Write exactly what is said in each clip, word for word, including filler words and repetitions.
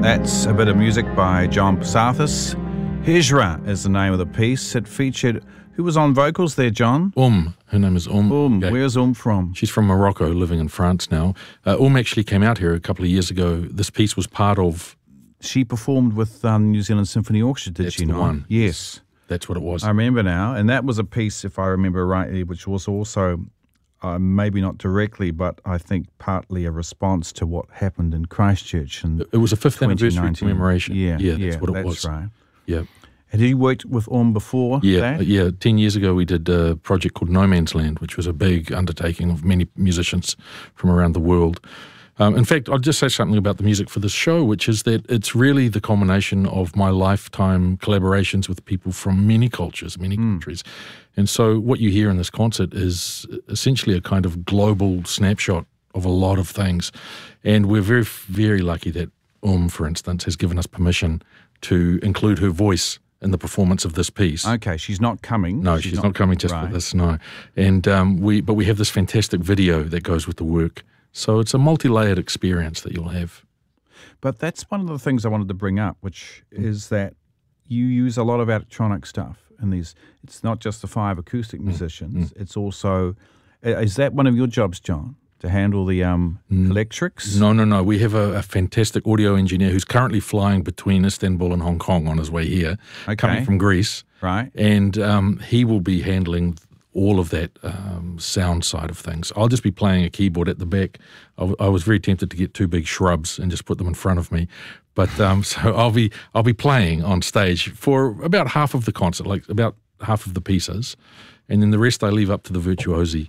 That's a bit of music by John Passathis. Hijra is the name of the piece. It featured, who was on vocals there, John? Um, her name is Um. Um, where's Um from? She's from Morocco, living in France now. Uh, Um actually came out here a couple of years ago. This piece was part of... She performed with um, New Zealand Symphony Orchestra, did That's she the not? one. Yes. That's what it was. I remember now. And that was a piece, if I remember rightly, which was also... Uh, maybe not directly, but I think partly a response to what happened in Christchurch. And it was a fifth anniversary commemoration. Yeah, yeah, that's yeah, what it that's was. right. Yeah. Had you worked with Om before yeah, that? Yeah, ten years ago we did a project called No Man's Land, which was a big undertaking of many musicians from around the world. Um, in fact, I'll just say something about the music for this show, which is that it's really the culmination of my lifetime collaborations with people from many cultures, many mm. countries. And so what you hear in this concert is essentially a kind of global snapshot of a lot of things. And we're very, very lucky that Um, for instance, has given us permission to include her voice in the performance of this piece. Okay, she's not coming. No, she's, she's not, not coming just right. for this, no. And um, we, but we have this fantastic video that goes with the work. So it's a multi-layered experience that you'll have. But that's one of the things I wanted to bring up, which mm. is that you use a lot of electronic stuff in these. It's not just the five acoustic musicians. Mm. It's also, is that one of your jobs, John, to handle the um, mm. electrics? No, no, no. We have a, a fantastic audio engineer who's currently flying between Istanbul and Hong Kong on his way here, okay. coming from Greece. Right. And um, he will be handling all of that um, sound side of things. I'll just be playing a keyboard at the back. I, w- I was very tempted to get two big shrubs and just put them in front of me. But um, so I'll be I'll be playing on stage for about half of the concert, like about half of the pieces, and then the rest I leave up to the virtuosi.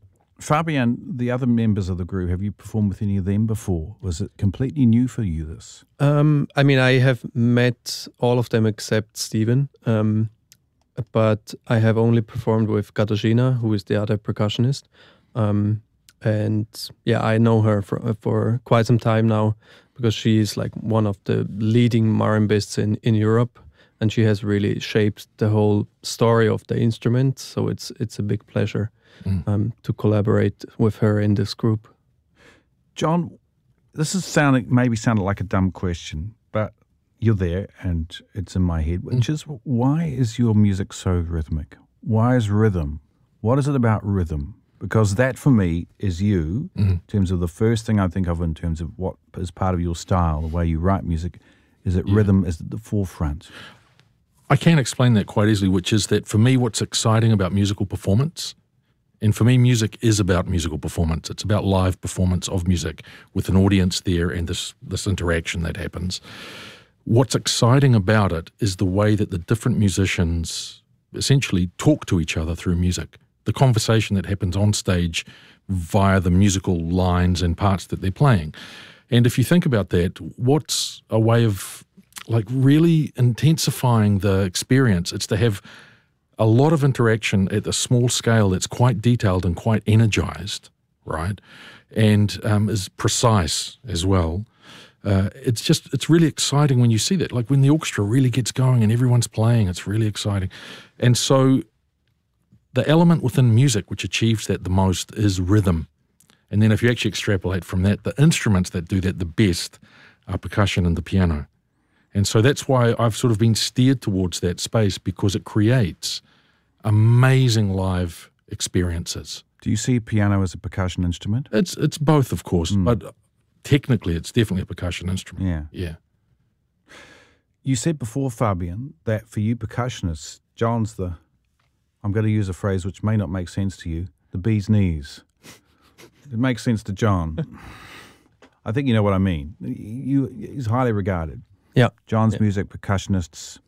Fabian, the other members of the group, have you performed with any of them before? Was it completely new for you, this? Um, I mean, I have met all of them except Stephen, um, but I have only performed with Katarzyna, who is the other percussionist. Um, and yeah, I know her for, for quite some time now because she is like one of the leading marimbas in, in Europe, and she has really shaped the whole story of the instrument. So it's it's a big pleasure. Mm. Um, to collaborate with her in this group. John, this is sounding maybe sounded like a dumb question, but you're there and it's in my head, which mm. is, why is your music so rhythmic? Why is rhythm? What is it about rhythm? Because that for me is you, mm. in terms of the first thing I think of in terms of what is part of your style, the way you write music, is that yeah. rhythm is at the forefront. I can explain that quite easily, which is that for me what's exciting about musical performance, and for me, music is about musical performance. It's about live performance of music with an audience there and this this interaction that happens. What's exciting about it is the way that the different musicians essentially talk to each other through music. The conversation that happens on stage via the musical lines and parts that they're playing. And if you think about that, what's a way of like really intensifying the experience? It's to have a lot of interaction at a small scale that's quite detailed and quite energized, right? And um, is precise as well. Uh, it's just, it's really exciting when you see that. Like when the orchestra really gets going and everyone's playing, it's really exciting. And so the element within music which achieves that the most is rhythm. And then if you actually extrapolate from that, the instruments that do that the best are percussion and the piano. And so that's why I've sort of been steered towards that space, because it creates amazing live experiences. Do you see piano as a percussion instrument? It's it's both, of course, mm. but technically it's definitely a percussion instrument. Yeah. Yeah. You said before, Fabian, that for you percussionists, John's the, I'm going to use a phrase which may not make sense to you, the bee's knees. It makes sense to John. I think you know what I mean. You, he's highly regarded. Yeah. John's yeah. music, percussionists.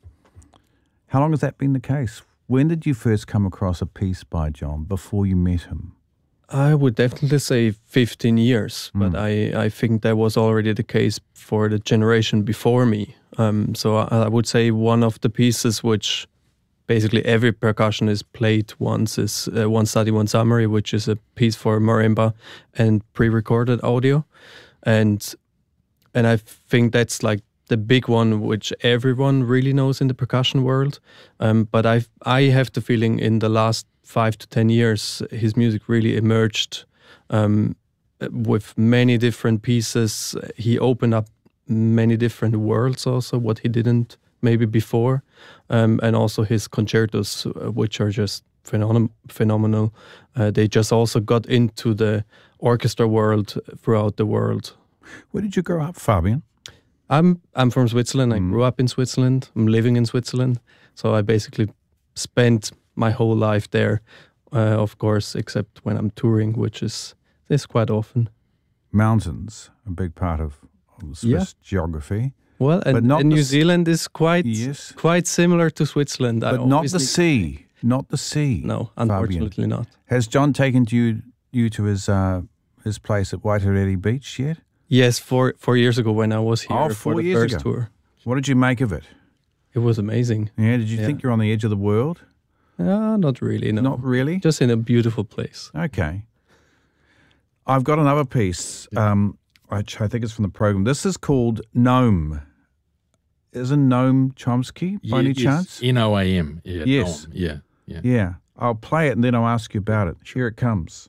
How long has that been the case? When did you first come across a piece by John before you met him? I would definitely say fifteen years, Mm. but I, I think that was already the case for the generation before me. Um, so I, I would say one of the pieces which basically every percussionist played once is uh, One Study, One Summary, which is a piece for marimba and pre-recorded audio. And and I think that's like the big one which everyone really knows in the percussion world. Um, but I I have the feeling in the last five to ten years, his music really emerged um, with many different pieces. He opened up many different worlds also, what he didn't maybe before, um, and also his concertos, uh, which are just phenom- phenomenal. Uh, they just also got into the orchestra world throughout the world. Where did you grow up, Fabian? I'm I'm from Switzerland. I Mm. grew up in Switzerland. I'm living in Switzerland, so I basically spent my whole life there. Uh, of course, except when I'm touring, which is is quite often. Mountains, a big part of, of Swiss Yeah. geography. Well, and, But not and the New s- Zealand is quite Yes. quite similar to Switzerland. I But not always the need- sea. Not the sea. No, Fabian. unfortunately not. Has John taken you you to his uh, his place at Waitarere Beach yet? Yes, four four years ago when I was here Oh, for four the years first ago. tour, What did you make of it? it was amazing. Yeah, did you Yeah. think you're on the edge of the world? Uh, not really. No, Not really. just in a beautiful place. Okay. I've got another piece, um, which I think is from the program. This is called Noam. Isn't Noam Chomsky by any Yes, chance? N O A M. Yeah. Yes. Noam, Yeah. Yeah. Yeah. I'll play it and then I'll ask you about it. Here it comes.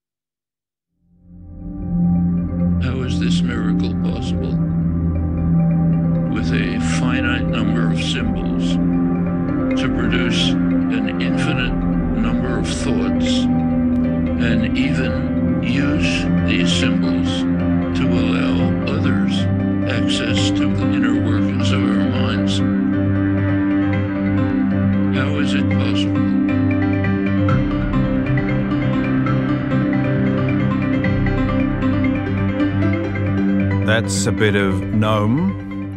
How is this miracle possible? With a finite number of symbols to produce an infinite number of thoughts, and even use these symbols to allow others access to the inner workings of our minds. How is it possible? That's a bit of Noam.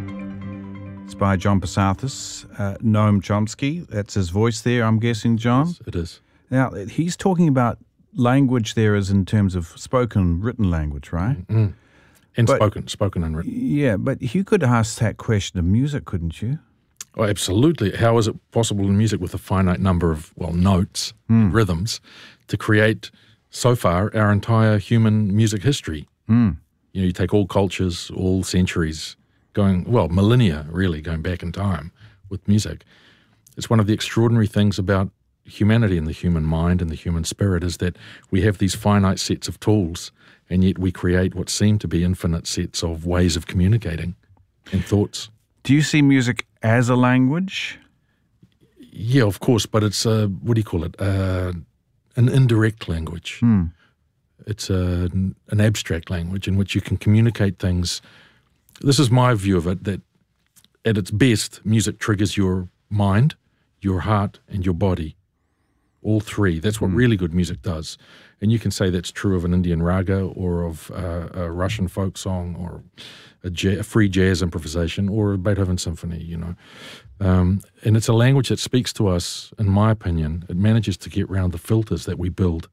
It's by John Passathis. Uh, Noam Chomsky. That's his voice there, I'm guessing, John. Yes, it is. Now, he's talking about language there as in terms of spoken, written language, right? Mm. And But- spoken, spoken and written. Yeah, but you could ask that question of music, couldn't you? Oh, absolutely. How is it possible in music with a finite number of, well, notes, Hmm. rhythms, to create, so far, our entire human music history? Mm. You know, you take all cultures, all centuries, going, well, millennia, really, going back in time with music. It's one of the extraordinary things about humanity and the human mind and the human spirit is that we have these finite sets of tools, and yet we create what seem to be infinite sets of ways of communicating and thoughts. Do you see music as a language? Yeah, of course, but it's a, what do you call it? Uh, an indirect language. Hmm. It's a, an abstract language in which you can communicate things. This is my view of it, that at its best, music triggers your mind, your heart, and your body. All three. That's what really good music does. And you can say that's true of an Indian raga or of uh, a Russian folk song or a, ja- a free jazz improvisation or a Beethoven symphony, you know. Um, and it's a language that speaks to us, in my opinion. It manages to get around the filters that we build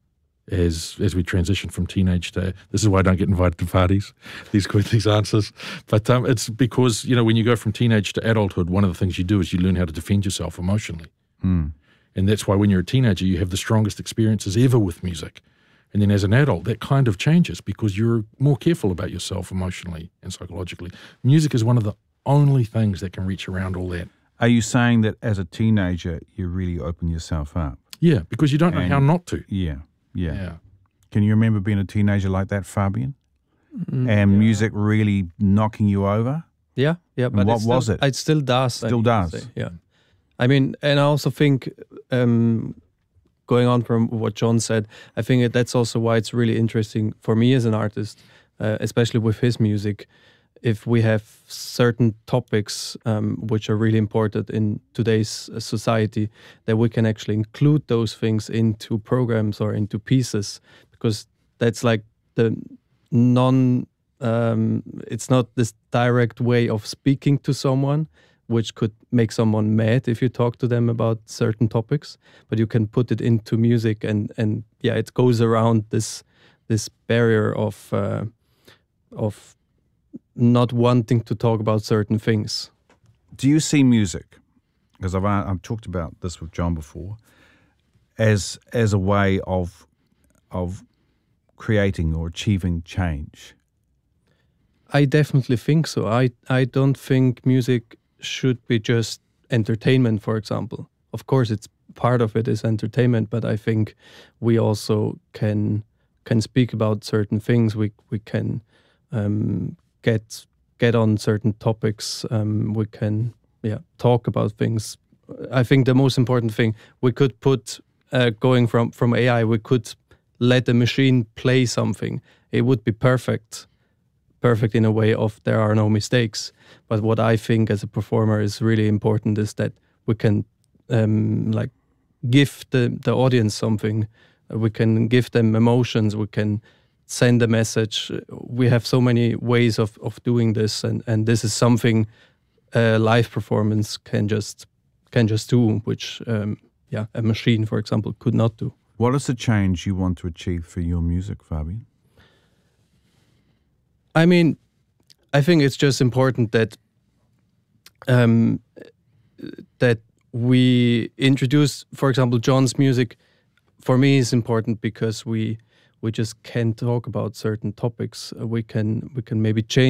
as as we transition from teenage to, this is why I don't get invited to parties, these these answers. But um, it's because, you know, when you go from teenage to adulthood, one of the things you do is you learn how to defend yourself emotionally. Hmm. And that's why when you're a teenager, you have the strongest experiences ever with music. And then as an adult, that kind of changes because you're more careful about yourself emotionally and psychologically. Music is one of the only things that can reach around all that. Are you saying that as a teenager, you really open yourself up? Yeah, because you don't know And- how not to. Yeah, yeah. Yeah. Can you remember being a teenager like that, Fabian? Mm, And yeah. music really knocking you over? Yeah, yeah. But what it still, was it? It still does. I Still need to does. say, Yeah. I mean, and I also think, um, going on from what John said, I think that that's also why it's really interesting for me as an artist, uh, especially with his music, if we have certain topics um, which are really important in today's uh, society, that we can actually include those things into programs or into pieces, because that's like the non, um, it's not this direct way of speaking to someone, which could make someone mad if you talk to them about certain topics, but you can put it into music, and and yeah, it goes around this this barrier of uh, of not wanting to talk about certain things. Do you see music, because I've, I've talked about this with John before, as as a way of of creating or achieving change? I definitely think so. I I don't think music should be just entertainment, for example. Of course, it's part of it is entertainment, but I think we also can can speak about certain things. We we can um, get get on certain topics. Um, we can yeah talk about things. I think the most important thing, we could put uh, going from from A I, we could let the machine play something. It would be perfect, perfect in a way of there are no mistakes. But what I think as a performer is really important is that we can um, like give the, the audience something. We can give them emotions. We can send a message. We have so many ways of, of doing this, and, and this is something a live performance can just can just do, which um, yeah, a machine, for example, could not do. What is the change you want to achieve for your music, Fabian? I mean, I think it's just important that um, that we introduce, for example, John's music. For me, is important because we we just can talk about certain topics. We can we can maybe change